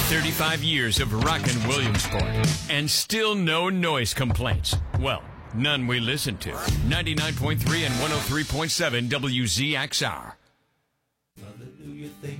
35 years of rockin' Williamsport, and still no noise complaints. Well, none we listen to. 99.3 and 103.7 WZXR. Mother, do you think